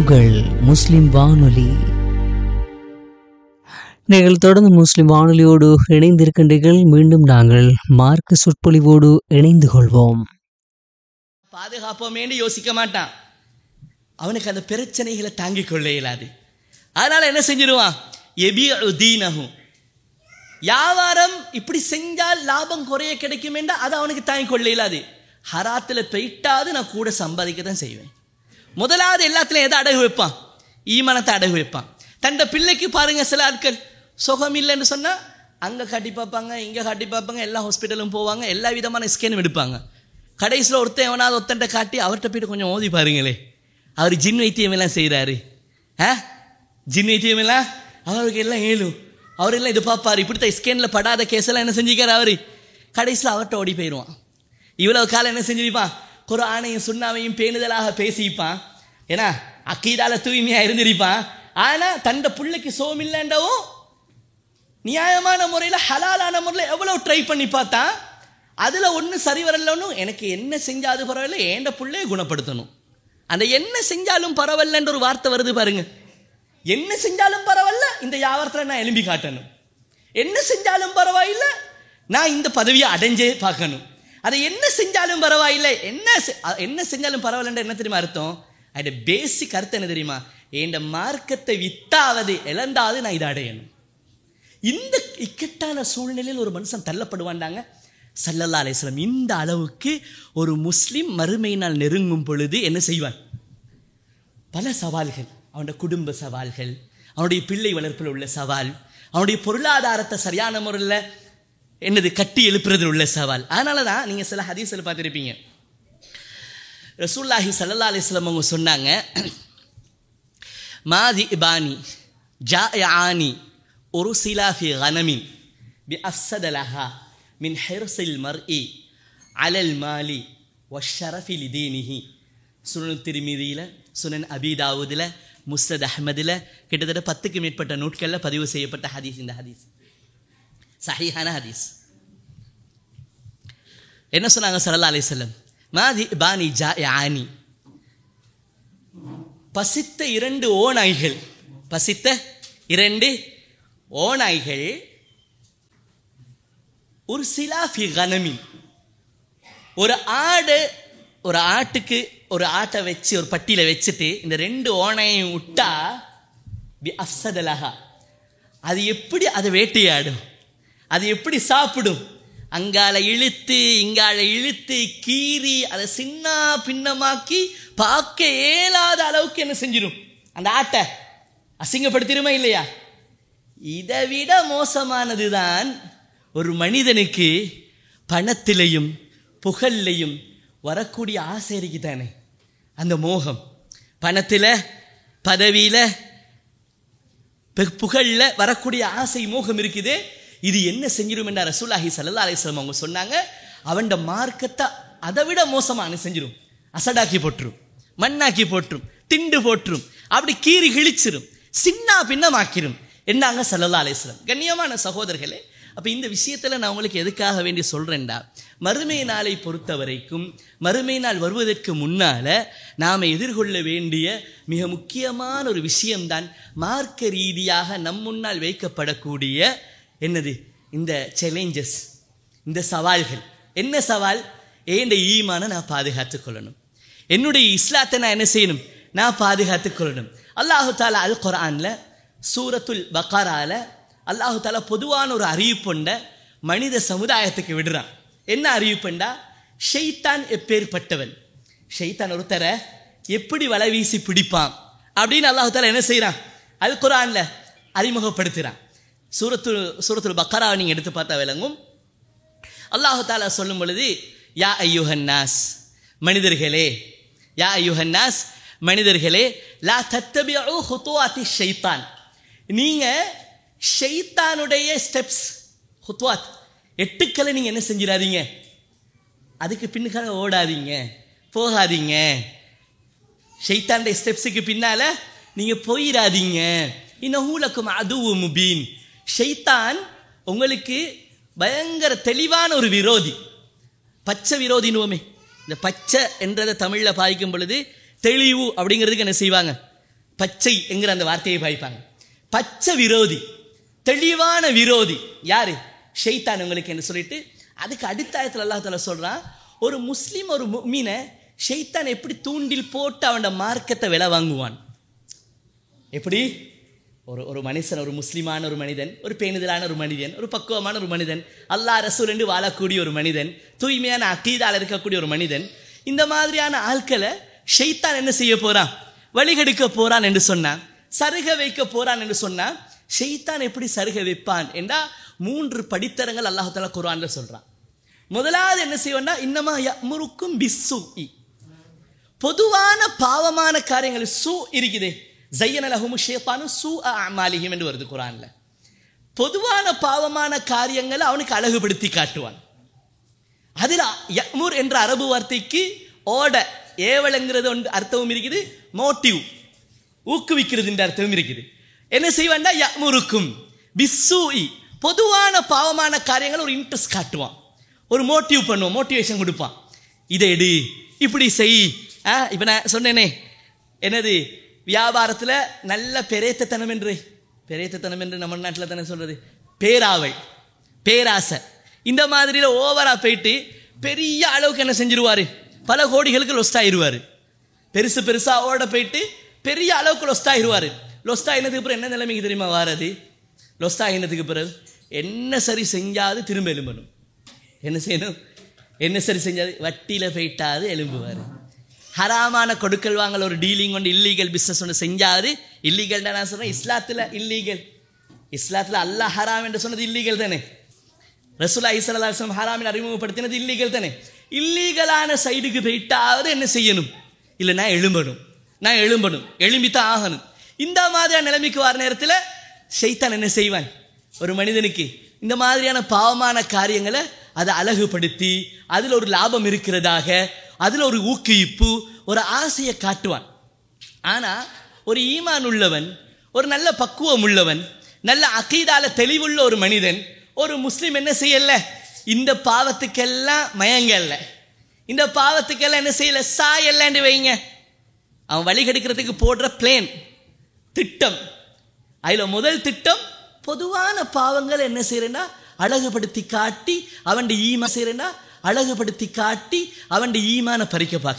உங்கள் முஸ்லிம் வானொலி. நீங்கள் தொடர்ந்து முஸ்லிம் வானொலியோடு இணைந்திருக்கின்றீர்கள். மீண்டும் நாங்கள் மார்க்க சொற்பொழிவோடு இணைந்து கொள்வோம். பாதுகாப்போமேன்னு யோசிக்க மாட்டான். அவனுக்கு அந்த பிரச்சனைகளை தாங்கிக் கொள்ள இயலாது. அதனால என்ன செஞ்சிருவான்? எபிதீனஹும், வியாபாரம் இப்படி செஞ்சால் லாபம் குறைய கிடைக்கும் என்றால் அது அவனுக்கு தாங்கிக் கொள்ள இயலாது. ஹராத்தில் போயிட்டாது நான் கூட சம்பாதிக்க தான் செய்வேன். முதலாவது எல்லாத்துலையும் எதை அடகு வைப்பான்? ஈமானத்தை அடகு வைப்பான். தந்த பிள்ளைக்கு பாருங்க, சில ஆட்கள் சுகம் இல்லைன்னு சொன்னால் அங்கே காட்டி பார்ப்பாங்க, இங்கே காட்டி பார்ப்பாங்க, எல்லா ஹாஸ்பிட்டலும் போவாங்க, எல்லா விதமான ஸ்கேனும் எடுப்பாங்க. கடைசியில் ஒருத்தன் எவனாவது ஒருத்தன்ட்ட காட்டி அவர்கிட்ட போய்ட்டு கொஞ்சம் ஓதி பாருங்களே, அவர் ஜின் வைத்தியம் எல்லாம் செய்கிறாரு. ஜின் வைத்தியம் எல்லாம் அவருக்கு எல்லாம் ஏழும், அவரெல்லாம் இது பார்ப்பார். இப்படித்தான் ஸ்கேனில் படாத கேஸெல்லாம் என்ன செஞ்சுக்கார் அவர். கடைசியில் அவர்கிட்ட ஓடி போயிடுவான். இவ்வளவு காலம் என்ன செஞ்சிருப்பான்? குர்ஆனையும் சுன்னாவையும் பேணுதலாக பேசிப்பான். ஏன்னா அக்கீதால தூய்மையாக இருந்திருப்பான். ஆனால் தண்ட பிள்ளைக்கு சோமில்லைண்டவும் நியாயமான முறையில் ஹலாலான முறையில் எவ்வளோ ட்ரை பண்ணி பார்த்தான். அதில் ஒன்றும் சரி வரலன்னு, எனக்கு என்ன செஞ்சாது பரவாயில்ல, ஏண்ட பிள்ளையை குணப்படுத்தணும். அந்த என்ன செஞ்சாலும் பரவாயில்லன்ற ஒரு வார்த்தை வருது பாருங்க. என்ன செஞ்சாலும் பரவாயில்ல, இந்த வியாபாரத்தில் நான் எலும்பி காட்டணும். என்ன செஞ்சாலும் பரவாயில்லை, நான் இந்த பதவியை அடைஞ்சே பார்க்கணும். அதை என்ன செஞ்சாலும் பரவாயில்லை, என்ன செஞ்சாலும் பரவாயில்லன்ற என்ன தெரியுமா அர்த்தம்? அதோட பேசிக் அர்த்தம் என்ன தெரியுமா? என் மார்க்கத்தை வித்தாவது இழந்தாவது நான் இதை அடையணும். இந்த இக்கட்டான சூழ்நிலையில் ஒரு மனுஷன் தள்ளப்படுவாண்டாங்க. ஸல்லல்லாஹு அலைஹி வஸல்லம் இந்த அளவுக்கு ஒரு முஸ்லிம் மறுமை நாள் நெருங்கும் பொழுது என்ன செய்வான்? பல சவால்கள், அவனுடைய குடும்ப சவால்கள், அவனுடைய பிள்ளை வளர்ப்பில் உள்ள சவால், அவனுடைய பொருளாதாரத்தை சரியான முறையில் என்னது கட்டி எழுப்புறதில் உள்ள சவால். அதனால தான் நீங்கள் சில ஹதீஸில் பார்த்துருப்பீங்க, ரசூலுல்லாஹி ஸல்லல்லாஹு அலைஹி வஸல்லம் அவங்க சொன்னாங்க, மாதி இபானி ஜாஇஆனி உர்சிலா ஃபி கனமின் பி அஃஸத லஹா மின் ஹிர்ஸில் மர்இ அலல் மாலி வஷ்ஷரஃபி லிதீனிஹி. சுனன் திர்மிதியில், சுனன் அபீ தாவூதில், முஸ்னத் அஹ்மதில் கிட்டத்தட்ட 10க்கும் மேற்பட்ட நூட்களில் பதிவு செய்யப்பட்ட ஹதீஸ். இந்த ஹதீஸ் சஹீஹான ஹதீஸ். என்ன சொன்னாங்க ஸல்லல்லாஹு அலைஹி வஸல்லம்? மாதி பானி ஜாஇஆனி, பசித்த 2 ஓநாய்கள், பசித்த 2 ஓநாய்கள், ஒரு சிலா ஃபி கனமின், ஒரு ஆட்டுக்கு ஒரு ஆட்டை வச்சு ஒரு பட்டியில வச்சுட்டு இந்த 2 ஓநாயையும் விட்டா பி அஃஸதலஹா, அது எப்படி அதை வேட்டையாடும், அது எப்படி சாப்பிடும்? அங்கால இழுத்து இங்கால இழுத்து கீறி அதை சின்ன பின்னமாக்கி பார்க்க இயலாத அளவுக்கு என்ன செஞ்சிடும்? அந்த ஆட்டை அசிங்கப்படுத்திடுமா இல்லையா? இதை விட மோசமானதுதான் ஒரு மனிதனுக்கு பணத்திலையும் புகழ்லையும் வரக்கூடிய ஆசை இருக்கு தானே, அந்த மோகம். பணத்தில், பதவியில், புகழில் வரக்கூடிய ஆசை மோகம் இருக்குது. இது என்ன செஞ்சிடும் என்ற ரசூலுல்லாஹி ஸல்லல்லாஹு அலைஹி வஸல்லம் அவங்க சொன்னாங்க, அவன் மார்க்கத்தை அதை விட மோசமான செஞ்சிடும். அசடாக்கி போட்டுரும், மண்ணாக்கி போட்டுரும், திண்டு போட்டுரும், அப்படி கீறி கிழிச்சிரும், சின்ன பின்னமாக்கிரும் என்னாங்க ஸல்லல்லாஹு அலைஹி வஸல்லம். கண்ணியமான சகோதரர்களே, அப்போ இந்த விஷயத்தில் நான் உங்களுக்கு எதுக்காக வேண்டி சொல்கிறேன்டா, மறுமை நாளை பொறுத்த வரைக்கும், மறுமை நாள் வருவதற்கு முன்னால் நாம் எதிர்கொள்ள வேண்டிய மிக முக்கியமான ஒரு விஷயம்தான் மார்க்க ரீதியாக நம் முன்னால் வைக்கப்படக்கூடிய என்னது இந்த சேலஞ்சஸ், இந்த சவால்கள். என்ன சவால்? ஏண்ட ஈமானை நான் பாதுகாத்துக் கொள்ளணும், என்னுடைய இஸ்லாத்தை நான் என்ன செய்யணும்? நான் பாதுகாத்துக் கொள்ளணும். அல்லாஹு தாலா அல் குர்ஆனில் சூரத்துல் பக்ரால அல்லாஹு தாலா பொதுவான ஒரு அறிவிப்புண்ட மனித சமுதாயத்துக்கு விடுறான். என்ன அறிவிப்புண்டா? ஷைத்தான் எப்பேற்பட்டவன், ஷைத்தான் ஒருத்தரை எப்படி வலை வீசி பிடிப்பான் அப்படின்னு அல்லாஹு தாலா என்ன செய்யறான்? அல் குர்ஆன்ல அறிமுகப்படுத்துறான். சூரத்துல் பக்ராவை நீங்கள் எடுத்து பார்த்தா விளங்கும். அல்லாஹு தாலா சொல்லும் பொழுது, யா ஐயுஹன்னாஸ், மனிதர்களே, யா ஐயுஹன்னாஸ், மனிதர்களே, லா தத்தபிஉ ஹுதுவாத்தி ஷைத்தான், நீங்கள் ஷைத்தானுடைய ஸ்டெப்ஸ், ஹுத்வாத், எட்டுக்களை நீங்கள் என்ன செஞ்சிடாதீங்க, அதுக்கு பின்னுக்காக ஓடாதீங்க, போகாதீங்க. ஷைத்தானுடைய ஸ்டெப்ஸுக்கு பின்னால் நீங்கள் போயிடாதீங்க. இன்னஹு லக்கும் அதுவும் முபீன், ஷைத்தான் உங்களுக்கு பயங்கர தெளிவான ஒரு விரோதி, பச்சை விரோதினுவோமே. இந்த பச்சை என்றதை தமிழில் பாய்க்கும் பொழுது தெளிவு அப்படிங்கிறதுக்கு என்ன செய்வாங்க? பச்சை என்கிற அந்த வார்த்தையை பாய்ப்பாங்க. பச்சை விரோதி, தெளிவான விரோதி யாரு? ஷைத்தான் உங்களுக்கு என்று சொல்லிட்டு அதுக்கு அடுத்த ஆயத்தில் அல்லாஹ் தஆலா சொல்றான், ஒரு முஸ்லீம் ஒரு முஃமினை ஷைத்தான் எப்படி தூண்டில் போட்டு அவனோட மார்க்கத்தை விலை வாங்குவான். எப்படி ஒரு மனுஷன், ஒரு முஸ்லிமான ஒரு மனிதன், ஒரு பேணுதலான ஒரு மனிதன், ஒரு பக்குவமான ஒரு மனிதன், அல்லாஹ் ரசூல் என்று வாழக்கூடிய ஒரு மனிதன், தூய்மையான அகீதால இருக்கக்கூடிய ஒரு மனிதன், இந்த மாதிரியான ஆட்களை ஷைத்தான் என்ன செய்ய போறான்? வழிகெடுக்க போறான் என்று சொன்னான், சருக வைக்க போறான் என்று சொன்னான். ஷைத்தான் எப்படி சருக வைப்பான் என்றா 3 படித்தரங்கள் அல்லாஹ் தஆலா குர்ஆன்ல சொல்றான். முதலாவது என்ன செய்வான்னா, இன்னமா யஅமுருக்கும் பிஸ்ஸூஇ, பொதுவான பாவமான காரியங்கள் சூ இருக்குதே, ஸய்யன லஹுமு ஷைத்தானு சூஅ அமாலிஹிம் என்று வருது குர்ஆன்ல. பொதுவான பாவமான காரியங்களை அவனுக்கு அழகுபடுத்தி காட்டுவான். அதில் யஅமுர் என்ற அரபு வார்த்தைக்கு ஓட ஏவலங்கிறது அர்த்தமும் இருக்குது, மோட்டிவ் ஊக்குவிக்கிறது என்ற அர்த்தமும் இருக்குது. என்ன செய்வான்டா, யஅமுருக்கும் பிஸ்ஸூஇ, பொதுவான பாவமான காரியங்கள் ஒரு இன்ட்ரெஸ்ட் காட்டுவான், ஒரு மோட்டிவ் பண்ணுவான், மோட்டிவேஷன் கொடுப்பான். இதை எடு, இப்படி செய். இப்போ நான் சொன்னேனே என்னது, வியாபாரத்தில் நல்ல பெரேத்தனம் என்று நம்ம நாட்டில் தானே சொல்றது, பேராவை, பேராசை, இந்த மாதிரியில் ஓவரா போயிட்டு பெரிய அளவுக்கு என்ன செஞ்சிருவாரு, பல கோடிகளுக்கு லொஸ்ட் ஆயிடுவார். பெருசா ஓட போயிட்டு பெரிய அளவுக்கு லொஸ்ட் ஆயிடுவார். லொஸ்ட் ஆகினதுக்கு பிறகு என்ன நிலைமைக்கு தெரியுமா வாரது? லொஸ்ட் ஆகினதுக்கு பிறகு என்ன சரி செஞ்சாது திரும்ப எலும்பணும். என்ன செய்யணும்? என்ன சரி செஞ்சாது வட்டியில் போயிட்டாது எலும்புவார். ஹராமான கொடுக்கல் வாங்கல் ஒரு டீலிங் ஒன்று, இல்லீகல் பிஸ்னஸ் ஒன்று செஞ்சாது, இல்லீகல் தான் நான் சொல்கிறேன், இஸ்லாத்தில் இல்லீகல். இஸ்லாத்தில் அல்லாஹ் ஹராம் என்று சொன்னது இல்லீகல் தானே, ரசூலுல்லாஹி ஸல்லல்லாஹு அலைஹி வஸல்லம் ஹராமின் அறிமுகப்படுத்தினது இல்லீகல் தானே. இல்லீகலான சைடுக்கு போயிட்டாவது என்ன செய்யணும்? இல்லை, நான் எழும்பணும், எழும்பித்தான் ஆகணும். இந்த மாதிரியான நிலைமைக்கு வர நேரத்தில் ஷைத்தான் என்ன செய்வான்? ஒரு மனிதனுக்கு இந்த மாதிரியான பாவமான காரியங்களை அதை அழகுபடுத்தி அதில் ஒரு லாபம் இருக்கிறதாக, அதில் ஒரு ஊக்குவிப்பு, ஒரு ஆசையை காட்டுவான். ஆனால் ஒரு ஈமான் உள்ளவன், ஒரு நல்ல பக்குவம் உள்ளவன், நல்ல அகீதால தெளிவுள்ள ஒரு மனிதன், ஒரு முஸ்லீம் என்ன செய்யல? இந்த பாவத்துக்கெல்லாம் மயங்கல்ல, இந்த பாவத்துக்கெல்லாம் என்ன செய்யல? சாயல்லன்னு வைங்க. அவன் வழி கெடுக்கிறதுக்கு போடுற பிளேன் திட்டம், அதில் முதல் திட்டம் பொதுவான பாவங்கள் என்ன செய்யறேன்னா அழகுபடுத்தி காட்டி அவன் ஈமான் செய்யறேன்னா அழகுபடுத்தி காட்டி அவன் ஈமான பறிக்க பார்க்க.